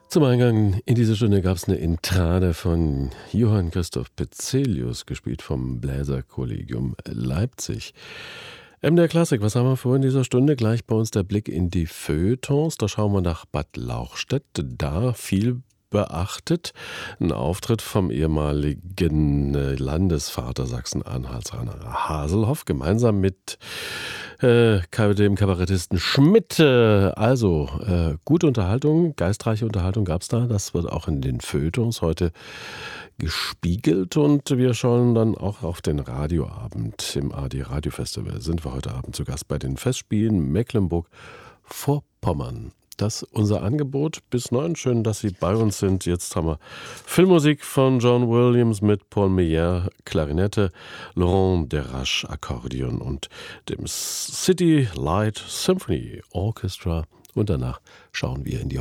Zum Eingang in diese Stunde gab es eine Entrade von Johann Christoph Petzelius, gespielt vom Bläserkollegium Leipzig. MDR Klassik, was haben wir vor in dieser Stunde? Gleich bei uns der Blick in die Feuilletons. Da schauen wir nach Bad Lauchstädt. Da viel beachtet ein Auftritt vom ehemaligen Landesvater Sachsen-Anhalts Rainer Haselhoff gemeinsam mit dem Kabarettisten Schmidt. Also gute Unterhaltung, geistreiche Unterhaltung gab es da. Das wird auch in den Feuilletons heute gespiegelt und wir schauen dann auch auf den Radioabend im ARD Radiofestival. Sind wir heute Abend zu Gast bei den Festspielen Mecklenburg-Vorpommern. Das ist unser Angebot bis 9. Schön, dass Sie bei uns sind. Jetzt haben wir Filmmusik von John Williams mit Paul Meyer Klarinette, Laurent Derache Akkordeon und dem City Light Symphony Orchestra. Und danach schauen wir in die